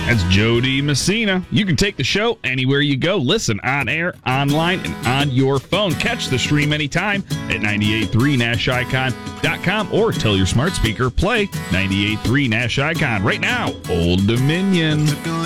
That's Jody Messina. You can take the show anywhere you go. Listen on air, online, and on your phone. Catch the stream anytime at 983nashicon.com or tell your smart speaker, play 98.3 Nash Icon right now. Old Dominion.